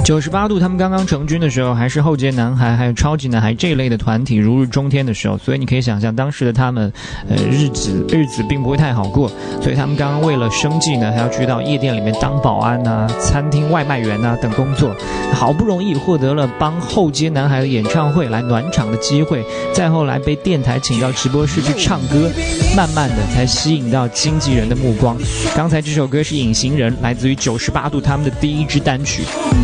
98度他们刚刚成军的时候，还是后街男孩还有超级男孩这一类的团体如日中天的时候，所以你可以想象当时的他们日子并不会太好过，所以他们刚刚为了生计呢，还要去到夜店里面当保安啊、餐厅外卖员啊等工作，好不容易获得了帮后街男孩的演唱会来暖场的机会，再后来被电台请到直播室去唱歌，慢慢的才吸引到经纪人的目光。刚才这首歌是隐形人，来自于98度他们的第一支单曲。